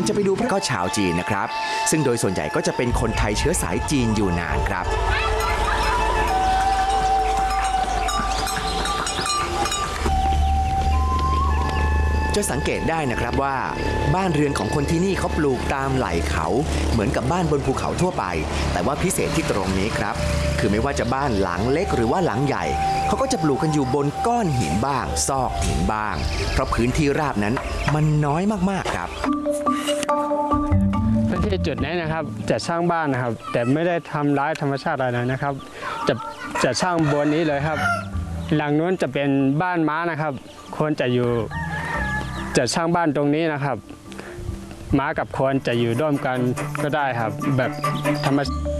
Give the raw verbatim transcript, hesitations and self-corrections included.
อนจะไปดูก็ชาวจีนนะครับซึ่งโดยส่วนใหญ่ก็จะเป็นคนไทยเชื้อสายจีนอยู่นานครับจะสังเกตได้นะครับว่าบ้านเรือนของคนที่นี่เขาปลูกตามไหล่เขาเหมือนกับบ้านบนภูเขาทั่วไปแต่ว่าพิเศษที่ตรงนี้ครับคือไม่ว่าจะบ้านหลังเล็กหรือว่าหลังใหญ่เขาก็จะปลูกกันอยู่บนก้อนหินบ้างซอกหินบ้างเพราะพื้นที่ราบนั้นมันน้อยมากๆครับพื้นที่จุดนี้นะครับจะสร้างบ้านนะครับแต่ไม่ได้ทำร้ายธรรมชาติอะไรนะครับจะจะสร้างบนนี้เลยครับหลังนู้นจะเป็นบ้านม้านะครับคนจะอยู่จะสร้างบ้านตรงนี้นะครับม้ากับคนจะอยู่ร่วมกันก็ได้ครับแบบธรรม